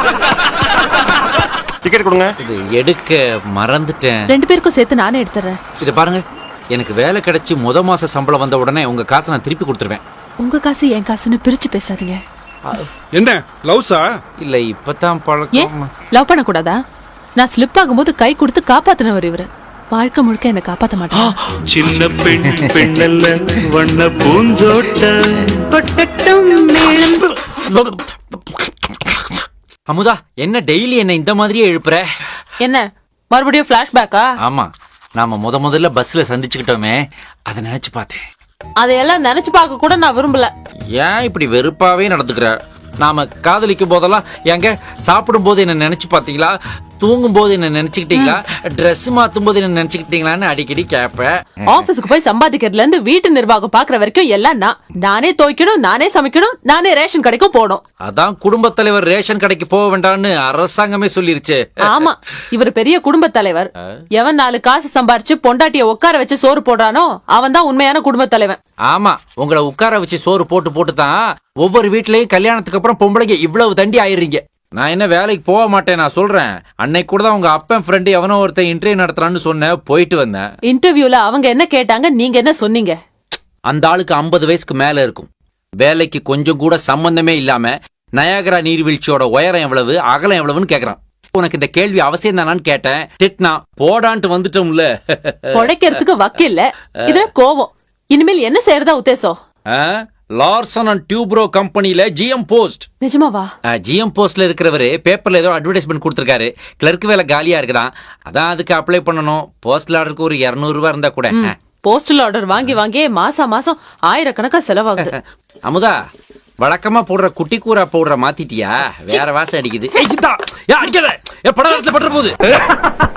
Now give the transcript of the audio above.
Ticket கொடுங்க. இது எடுக்க மறந்துட்டேன். 2 பேருக்கும் சேர்த்து நானே எடுத்துறேன். இது பாருங்க, எனக்கு வேலை கிடைச்சி மாச சம்பளம் வந்த உடனே உங்க காசை நான் திருப்பி கொடுத்துருவேன். உங்க காசு என் காசுன்னு பிரிச்சு பேசாதீங்க. என்ன லவ்ஸா? இல்ல இப்பதான் ஏன் பழக்கம். லவ் பண்ண கூடாதா? நான் ஸ்லிப் ஆகும்போது கை கொடுத்து காப்பாத்தினவர் இவரு. வாழ்க்கை முழுக்க என்ன காப்பாத்த மாட்டேன். சின்ன பெண் பெண்ணல்ல வண்ண பூந்தோட்டம். அமுதா, என்ன டெய்லி என்ன இந்த மாதிரியே எழுப்புற? என்ன மறுபடியும் பிளாஷ்பேக்கா? ஆமா, நாம முதல்ல பஸ்ல சந்திச்சுக்கிட்டோமே, அதை நினைச்சு பார்த்தேன். அதையெல்லாம் நினைச்சு பார்க்க கூட நான் விரும்பல. ஏன் இப்படி வெறுப்பாவே நடந்துக்கிற? நாம காதலிக்கும் போதெல்லாம் எங்க சாப்பிடும் போது என்ன நினைச்சு பாத்தீங்களா, தூங்கும் போது என்ன நினைச்சுக்கிட்டீங்களா, ட்ரெஸ் மாத்தும் போது என்ன நினைச்சுக்கிட்டீங்களான்னு அடிக்கடி கேப்பேன். ஆபீஸ்க்கு போய் சம்பாதிக்கிறதுல இருந்து வீட்டு நிர்வாகம் பாக்குற வரைக்கும் எல்லாம் நானே துவைக்கணும், நானே சமைக்கணும், நானே ரேஷன் கடைக்கும் போகணும். அதான் குடும்பத் தலைவர் ரேஷன் கடைக்கு போக வேண்டாம்னு அரசாங்கமே சொல்லிருச்சு. ஆமா, இவர் பெரிய குடும்ப தலைவர். எவன் 4 காசு சம்பாரிச்சு பொண்டாட்டிய உட்கார வச்சு சோறு போடுறானோ அவன் தான் உண்மையான குடும்ப தலைவன். ஆமா, உங்களை உட்கார வச்சு சோறு போட்டு தான் ஒவ்வொரு வீட்லயும் கல்யாணத்துக்கு அப்புறம் பொம்பளைங்க இவ்வளவு தண்டி ஆயிடுறீங்க. நான் என்ன வேலைக்கு போக மாட்டேன், நான் சொல்றேன். அன்னைக்கு கூட தான் உங்க அப்பன் ஃப்ரெண்டு எவனோ ஒருத்தன் இன்டர்வியூ நடத்துறான்னு சொன்ன, போயிட்டு வந்தேன். இன்டர்வியூல அவங்க என்ன கேட்டாங்க, நீங்க என்ன சொன்னீங்க? அந்த ஆளுக்கு 50 வயசுக்கு மேல இருக்கும். வேலைக்கு கொஞ்சம் கூட சம்பந்தமே இல்லாம நயாகரா நீர்வீழ்ச்சியோட உயரம் எவ்வளவு, அகலம் எவ்வளவுன்னு கேக்குறான். உனக்கு இந்த கேள்வி அவசியம் தானான்னு கேட்டேன். திட்னா போடான்ட்டு வந்துட்டோம்ல. பொழைக்கிறதுக்கு வக்கில்ல, இது கோவம். இனிமேல் என்ன செய்யறதா உத்தேசம்? லார்சன் அண்ட் டியூப்ரோ கம்பெனில ஜிஎம் போஸ்ட். நிஜமாவா? ஜிஎம் போஸ்ட்ல இருக்கிறவரு பேப்பர்ல ஏதோ அட்வர்டைஸ்மெண்ட் கொடுத்திருக்காரு. கிளர்க் வேலை காலியா இருக்குதான், அதான் அதுக்கு அப்ளை பண்ணணும். போஸ்டல் ஆர்டருக்கு ஒரு 200 ரூபாய் இருந்தா கூட. போஸ்டல் ஆர்டர் வாங்கி மாசம் ஆயிரக்கணக்கா செலவாகுது. அமுதா, வழக்கமா போடுற குட்டி கூரா போடுற மாத்திட்டியா? வேற வாசம் அடிக்குது. படம் பட்டுற போகுது.